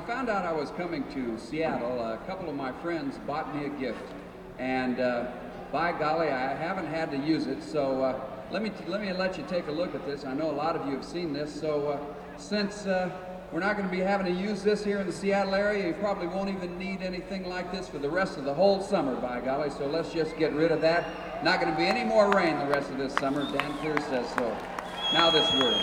found out I was coming to Seattle, a couple of my friends bought me a gift, and by golly, I haven't had to use it. So let me let you take a look at this. I know a lot of you have seen this. So since we're not going to be having to use this here in the Seattle area, you probably won't even need anything like this for the rest of the whole summer, by golly. So let's just get rid of that. Not going to be any more rain the rest of this summer. Dan Clear says so. Now this word.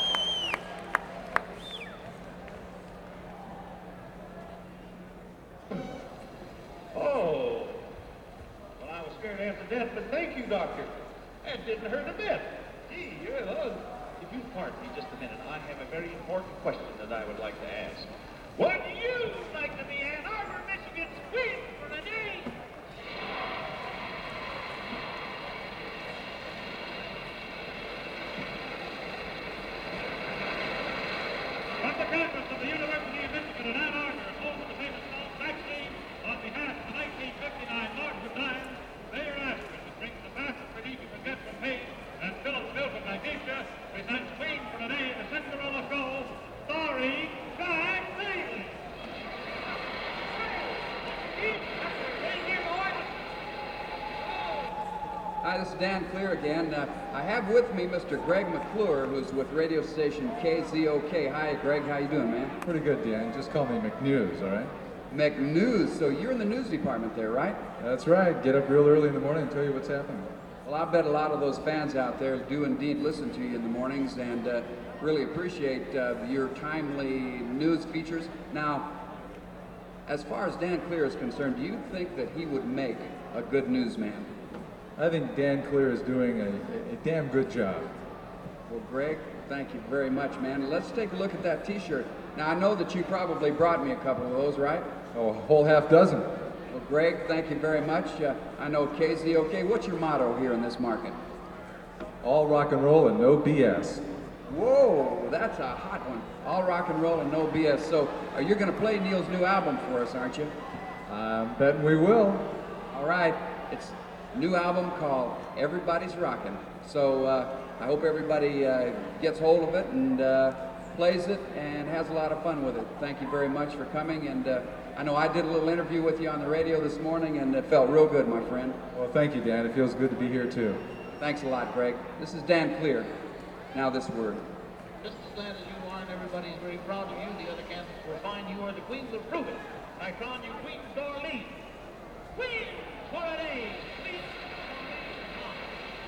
Oh, well, I was scared half to death, but thank you, Doctor. That didn't hurt a bit. Gee, you're a... If you pardon me just a minute, I have a very important question that I would like to ask. Would you like to be Ann Arbor, Michigan's queen for the day? From the campus of the University of Michigan in Ann Arbor, home of the famous Salt vaccine, on behalf of the 1959 Lords of Dimes, Mayor Ashton brings the fastest relief you can get from pain, and Phillips Milk of Magnesia presents Queen for the Day in the Cinderella Show, starring Jack Bailey. Hi, this is Dan Clear again. I have with me Mr. Greg McClure, who's with radio station KZOK. Hi, Greg. How you doing, man? Pretty good, Dan. Just call me McNews, all right? McNews. So you're in the news department there, right? That's right. Get up real early in the morning and tell you what's happening. Well, I bet a lot of those fans out there do indeed listen to you in the mornings and really appreciate your timely news features. Now, as far as Dan Clear is concerned, do you think that he would make a good newsman? I think Dan Clear is doing a damn good job. Well, Greg, thank you very much, man. Let's take a look at that T-shirt. Now, I know that you probably brought me a couple of those, right? Oh, a whole half dozen. Well, Greg, thank you very much. I know KZOK. What's your motto here in this market? All rock and roll and no BS. Whoa, that's a hot one. All rock and roll and no BS. So, you're going to play Neil's new album for us, aren't you? I'm betting we will. All right. It's a new album called Everybody's Rockin'. So, I hope everybody gets hold of it and plays it and has a lot of fun with it. Thank you very much for coming. And I know I did a little interview with you on the radio this morning, and it felt real good, my friend. Well, thank you, Dan. It feels good to be here, too. Thanks a lot, Greg. This is Dan Clear. Now this word. Just as glad as you are, and everybody is very proud of you. The other candidates will find you are the queens of prove it. I crown you Queens Dorleen. Queens for a day. Queens for a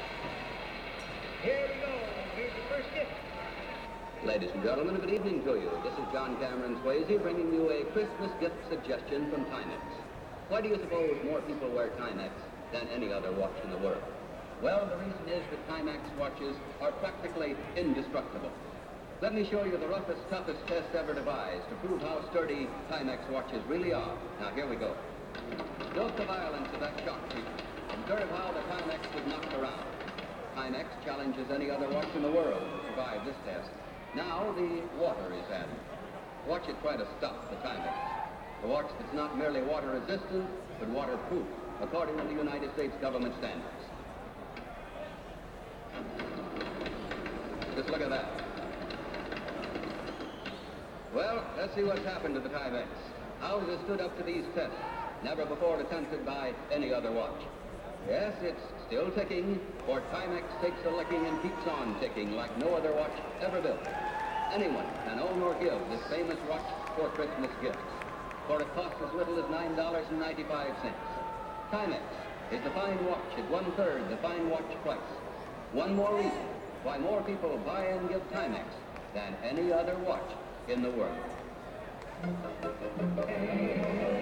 day. Here we go. Here's the first gift. Ladies and gentlemen, good evening to you. This is John Cameron Swayze bringing you a Christmas gift suggestion from Timex. Why do you suppose more people wear Timex than any other watch in the world? Well, the reason is that Timex watches are practically indestructible. Let me show you the roughest, toughest test ever devised to prove how sturdy Timex watches really are. Now, here we go. Note the violence of that shock treatment. Observe how the Timex was knocked around. Timex challenges any other watch in the world to survive this test. Now the water is added. Watch it try to stop the Timex. A watch that's not merely water resistant, but waterproof, according to the United States government standards. Just look at that. Well, let's see what's happened to the Timex. How has it stood up to these tests, never before attempted by any other watch? Yes, it's still ticking, for Timex takes a licking and keeps on ticking like no other watch ever built. Anyone can own or give this famous watch for Christmas gifts, for it costs as little as $9.95. Timex is the fine watch at 1/3 the fine watch price. One more reason why more people buy and give Timex than any other watch in the world.